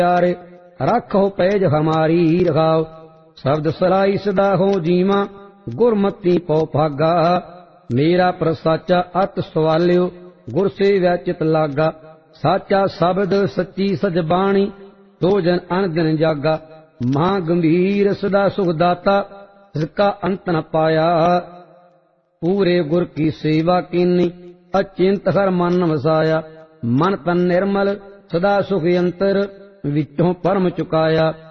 प्यारे राखो पैज हमारी रखाओ। शब्द सलाई सदा हो जीवा गुरमती पौ भागा। मेरा प्रसाचा अत सवालियो गुर सेव्या चित लागा। साचा शब्द सच्ची सजबाणी दो जन अन दिन जागा। महा गंभीर सदा सुखदाता जिसका अंत न पाया। पूरे गुर की सेवा कीनी अचिंत हर मन वसाया। मन तन निर्मल सदा सुख अंतर विचों परम चुकाया।